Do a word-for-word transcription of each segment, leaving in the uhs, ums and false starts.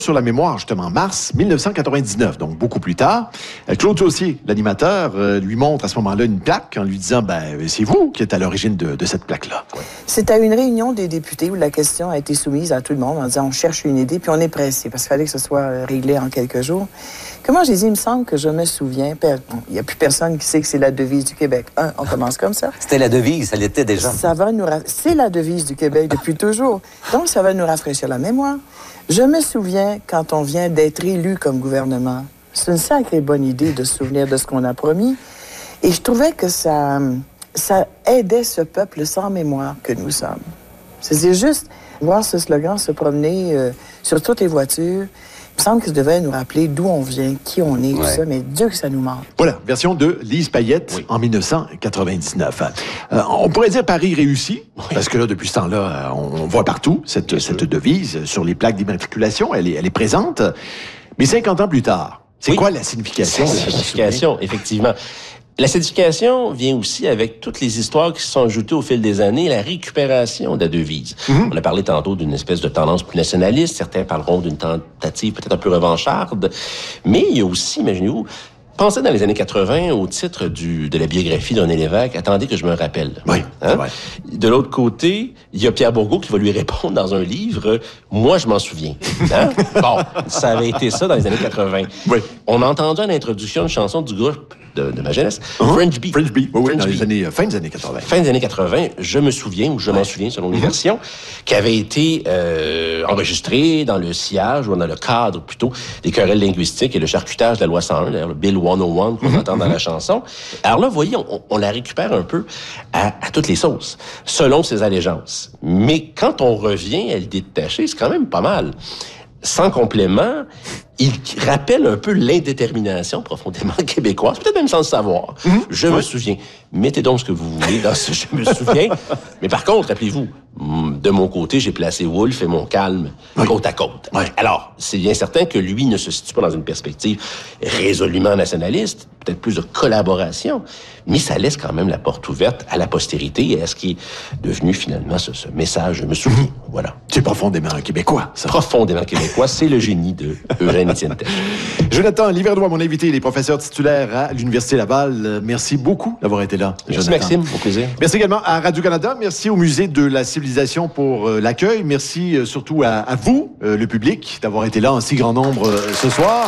Sur la mémoire, justement, mars mille neuf cent quatre-vingt-dix-neuf, donc beaucoup plus tard. Claude Saucier, l'animateur, euh, lui montre à ce moment-là une plaque en lui disant, ben, c'est vous qui êtes à l'origine de, de cette plaque-là. C'est à une réunion des députés où la question a été soumise à tout le monde en disant, on cherche une idée, puis on est pressé, parce qu'il fallait que ce soit réglé en quelques jours. Comment j'ai dit, il me semble que je me souviens, il n'y a plus personne qui sait que c'est la devise du Québec. Un, on commence comme ça. C'était la devise, ça l'était déjà. Ça va nous, c'est la devise du Québec depuis toujours. Donc, ça va nous rafraîchir la mémoire. Je me souviens, quand on vient d'être élu comme gouvernement, c'est une sacrée bonne idée de se souvenir de ce qu'on a promis. Et je trouvais que ça, ça aidait ce peuple sans mémoire que nous sommes. C'est juste voir ce slogan se promener euh, sur toutes les voitures. Il me semble que ça devait nous rappeler d'où on vient, qui on est, ouais. Tout ça, mais Dieu que ça nous manque. Voilà, version de Lise Payette, oui. En mille neuf cent quatre-vingt-dix-neuf. Euh, on pourrait dire Paris réussi, oui. Parce que là, depuis ce temps-là, on, on voit partout cette, cette devise sur les plaques d'immatriculation, elle est, elle est présente. Mais cinquante ans plus tard, c'est oui. Quoi la signification? La signification, effectivement. La signification vient aussi avec toutes les histoires qui se sont ajoutées au fil des années, la récupération de la devise. Mm-hmm. On a parlé tantôt d'une espèce de tendance plus nationaliste, certains parleront d'une tentative peut-être un peu revancharde, mais il y a aussi, imaginez-vous, pensez dans les années quatre-vingt au titre du, de la biographie d'un Lévesque, attendez que je me rappelle. Oui, hein? De l'autre côté, il y a Pierre Bourgault qui va lui répondre dans un livre, moi je m'en souviens. Hein? Bon, ça avait été ça dans les années quatre-vingt. Oui. On a entendu à l'introduction une chanson du groupe De, de ma jeunesse, uh-huh. French Bee. French Bee, oui, oui, dans Bee. les années, fin des années quatre-vingt. Fin des années quatre-vingt, je me souviens, ou je ouais. m'en souviens selon les mm-hmm. versions, qui avait été euh, enregistrée dans le sillage, ou dans le cadre plutôt, des querelles linguistiques et le charcutage de la loi cent un, d'ailleurs le Bill cent un qu'on mm-hmm. entend dans mm-hmm. la chanson. Alors là, vous voyez, on, on la récupère un peu à, à toutes les sauces, selon ses allégeances. Mais quand on revient à l'idée de tâcher, c'est quand même pas mal. Sans complément, il rappelle un peu l'indétermination profondément québécoise, peut-être même sans le savoir. Mmh. Je ouais. me souviens. Mettez donc ce que vous voulez dans ce « je me souviens ». Mais par contre, rappelez-vous, de mon côté, j'ai placé Wolfe et Montcalm oui. côte à côte. Oui. Alors, c'est bien certain que lui ne se situe pas dans une perspective résolument nationaliste, peut-être plus de collaboration, mais ça laisse quand même la porte ouverte à la postérité et à ce qui est devenu finalement ce, ce message « je me souviens ». Voilà. C'est profondément québécois, ça. Profondément québécois, c'est le génie de Eugène Étienne Tech. Jonathan Livernois, mon invité, il est professeur titulaire à l'Université Laval. Merci beaucoup d'avoir été là, Merci Jonathan. Maxime, au plaisir. Merci également à Radio-Canada. Merci au Musée de la Civilisation pour euh, l'accueil. Merci euh, surtout à, à vous, euh, le public, d'avoir été là en si grand nombre euh, ce soir.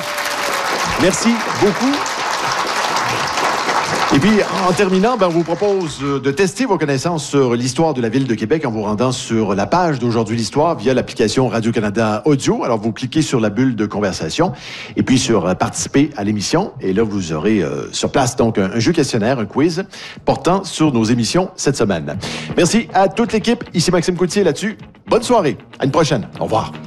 Merci beaucoup. Et puis, en terminant, ben, on vous propose de tester vos connaissances sur l'histoire de la Ville de Québec en vous rendant sur la page d'Aujourd'hui l'Histoire via l'application Radio-Canada Audio. Alors, vous cliquez sur la bulle de conversation et puis sur euh, Participer à l'émission. Et là, vous aurez euh, sur place donc un, un jeu questionnaire, un quiz portant sur nos émissions cette semaine. Merci à toute l'équipe. Ici Maxime Coutier là-dessus. Bonne soirée. À une prochaine. Au revoir.